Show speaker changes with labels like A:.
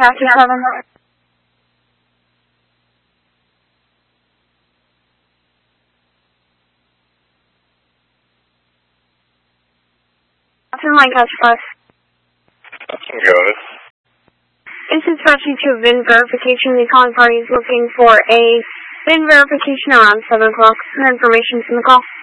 A: Captain 7. Captain Lancaster 5.
B: Go ahead.
A: This is dispatching to VIN verification. The calling party is looking for a VIN verification around 7 o'clock. Some information from the call.